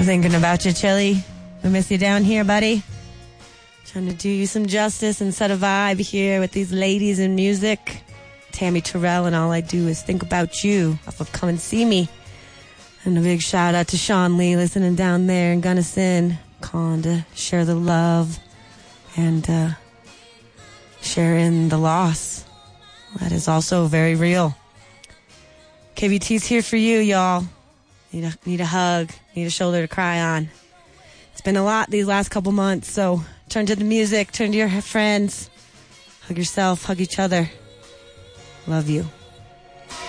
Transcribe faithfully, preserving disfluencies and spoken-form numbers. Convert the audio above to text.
thinking about you, Chili. We miss you down here, buddy. Trying to do you some justice and set a vibe here with these ladies in music. Tammy Terrell, and All I Do Is Think About You off of Come and See Me. And a big shout out to Sean Lee listening down there in Gunnison, calling to share the love and uh, share in the loss. That is also very real. K B T's here for you, y'all. Need a, need a hug, need a shoulder to cry on. It's been a lot these last couple months, so turn to the music, turn to your friends, hug yourself, hug each other. Love you.